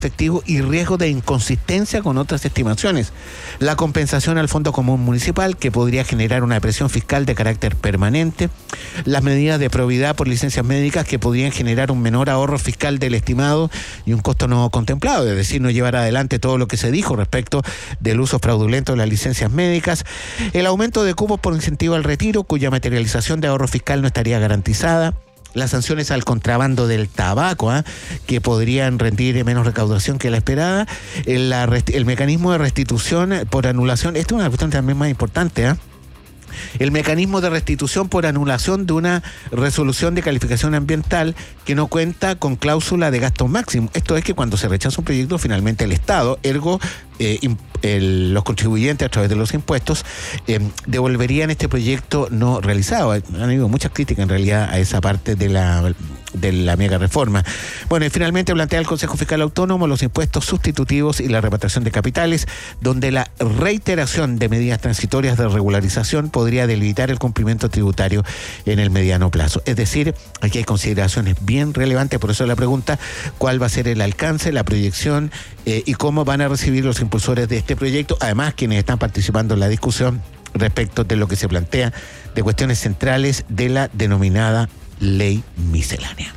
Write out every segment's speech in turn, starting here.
efectivo y riesgo de inconsistencia con otras estimaciones. La compensación al Fondo Común Municipal, que podría generar una presión fiscal de carácter permanente. Las medidas de probidad por licencias médicas, que podrían generar un menor ahorro fiscal del estimado y un costo no contemplado, es decir, no llevar adelante todo lo que se dijo respecto del uso fraudulento de las licencias médicas. El aumento de cupos por incentivo al retiro, cuya materialización de ahorro fiscal no estaría garantizada. Las sanciones al contrabando del tabaco, que podrían rendir menos recaudación que la esperada. El mecanismo de restitución por anulación, esta es una cuestión también más importante, el mecanismo de restitución por anulación de una resolución de calificación ambiental que no cuenta con cláusula de gasto máximo. Esto es que cuando se rechaza un proyecto, finalmente el Estado, ergo los contribuyentes a través de los impuestos, devolverían este proyecto no realizado. Han habido muchas críticas en realidad a esa parte de la mega reforma. Bueno, y finalmente plantea el Consejo Fiscal Autónomo los impuestos sustitutivos y la repatriación de capitales, donde la reiteración de medidas transitorias de regularización podría debilitar el cumplimiento tributario en el mediano plazo. Es decir, aquí hay consideraciones bien relevantes, por eso la pregunta: ¿cuál va a ser el alcance, la proyección y cómo van a recibir los impulsores de este proyecto? Además, quienes están participando en la discusión respecto de lo que se plantea de cuestiones centrales de la denominada ley miscelánea.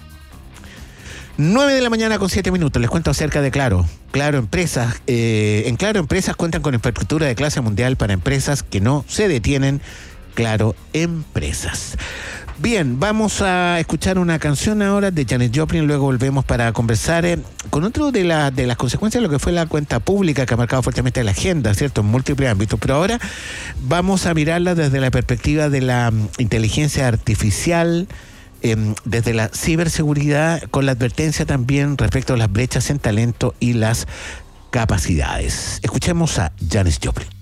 9:07 a.m. Les cuento acerca de Claro. Claro Empresas. En Claro Empresas cuentan con infraestructura de clase mundial para empresas que no se detienen. Claro Empresas. Bien, vamos a escuchar una canción ahora de Janis Joplin, luego volvemos para conversar con otro de las consecuencias de lo que fue la cuenta pública, que ha marcado fuertemente la agenda, ¿cierto?, en múltiples ámbitos, pero ahora vamos a mirarla desde la perspectiva de la inteligencia artificial, desde la ciberseguridad, con la advertencia también respecto a las brechas en talento y las capacidades. Escuchemos a Janis Joplin.